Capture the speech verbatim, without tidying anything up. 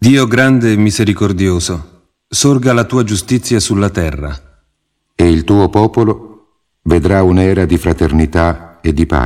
Dio grande e misericordioso, sorga la tua giustizia sulla terra. E il tuo popolo vedrà un'era di fraternità e di pace.